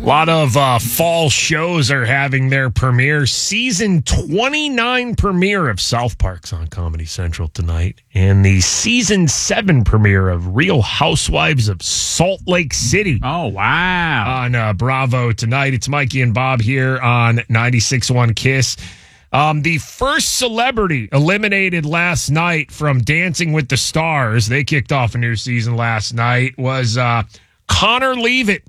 A lot of fall shows are having their premiere. Season 29 premiere of South Park's on Comedy Central tonight. And the Season 7 premiere of Real Housewives of Salt Lake City. Oh, wow. On Bravo tonight. It's Mikey and Bob here on 96.1 KISS. The first celebrity eliminated last night from Dancing with the Stars, they kicked off a new season last night, was Connor Leavitt.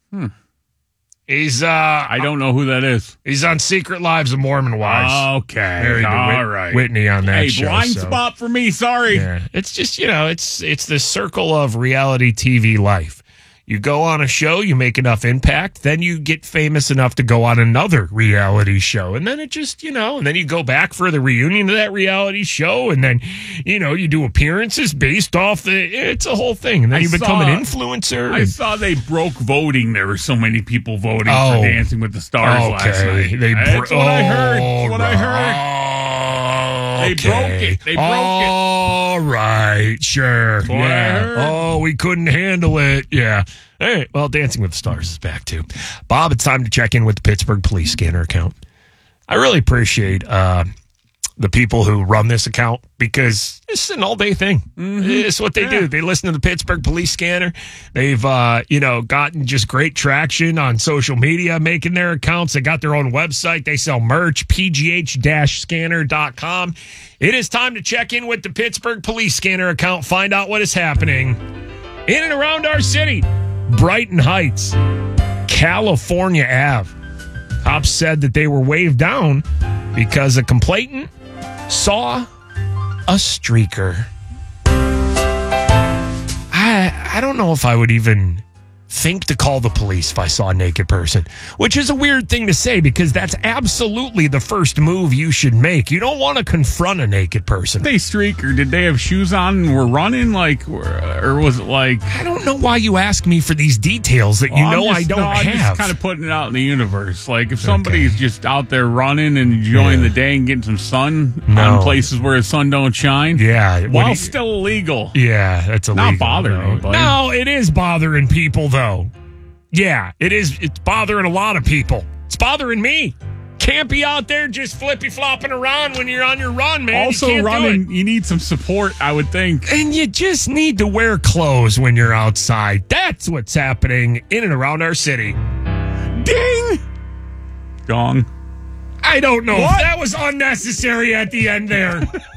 He's I don't know who that is. He's on Secret Lives of Mormon Wives. Okay. All right. Whitney on that show. Blind spot for me. Sorry. Yeah. It's just, it's the circle of reality TV life. You go on a show, you make enough impact, then you get famous enough to go on another reality show. And then it just, and then you go back for the reunion of that reality show. And then, you do appearances based off it's a whole thing. And then you become an influencer. I saw they broke voting. There were so many people voting for Dancing with the Stars last night. That's what I heard. That's what I heard. They broke it. They broke it. All right, sure. That's what I heard. Oh, we couldn't handle it. Yeah. All right. Well, Dancing with the Stars is back too. Bob, it's time to check in with the Pittsburgh Police Scanner account. I really appreciate the people who run this account because it's an all-day thing. Mm-hmm. It's what they do. They listen to the Pittsburgh Police Scanner. They've, gotten just great traction on social media, making their accounts. They got their own website. They sell merch, pgh-scanner.com. It is time to check in with the Pittsburgh Police Scanner account, find out what is happening in and around our city. Brighton Heights, California Ave. Cops said that they were waved down because a complainant saw a streaker. I don't know if I would even think to call the police if I saw a naked person, which is a weird thing to say because that's absolutely the first move you should make. You don't want to confront a naked person. Did they streak or did they have shoes on and were running or was it like... I don't know why you ask me for these details that I don't have. I'm just kind of putting it out in the universe. Like if somebody's just out there running and enjoying the day and getting some sun on places where the sun don't shine. Yeah. While still illegal. Yeah, that's illegal. Not bothering anybody. No, it is bothering people though. Yeah, it is. It's bothering a lot of people. It's bothering me. Can't be out there just flippy-flopping around when you're on your run, man. Also, running, you need some support, I would think. And you just need to wear clothes when you're outside. That's what's happening in and around our city. Ding! Gong. I don't know if that was unnecessary at the end there.